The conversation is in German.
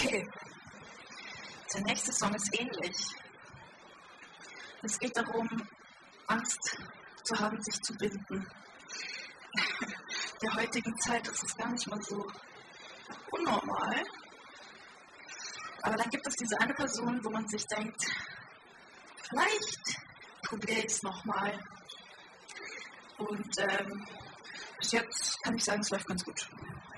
Okay, der nächste Song ist ähnlich. Es geht darum, Angst zu haben, sich zu binden. In der heutigen Zeit ist es gar nicht mal so unnormal. Aber dann gibt es diese eine Person, wo man sich denkt, vielleicht probiere ich es nochmal. Und bis jetzt kann ich sagen, es läuft ganz gut.